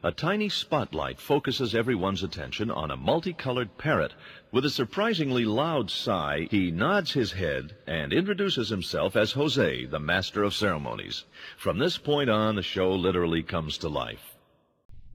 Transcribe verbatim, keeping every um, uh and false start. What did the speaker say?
A tiny spotlight focuses everyone's attention on a multicolored parrot. With a surprisingly loud sigh, he nods his head and introduces himself as Jose, the master of ceremonies. From this point on, the show literally comes to life.